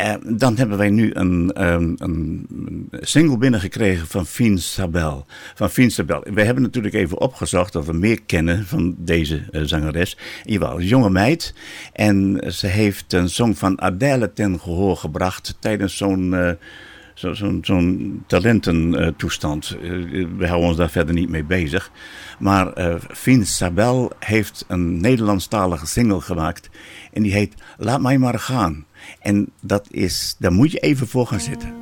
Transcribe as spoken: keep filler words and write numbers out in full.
Uh, dan hebben wij nu een, um, een single binnengekregen van Fien Sabel. Van Fien Sabel. We hebben natuurlijk even opgezocht of we meer kennen van deze uh, zangeres. Jawel, een jonge meid. En ze heeft een song van Adele ten gehoor gebracht tijdens zo'n... Uh, Zo, zo'n, zo'n talententoestand. Uh, we houden ons daar verder niet mee bezig. Maar uh, Fien Sabel heeft een Nederlandstalige single gemaakt. En die heet Laat mij maar gaan. En dat is, daar moet je even voor gaan zitten.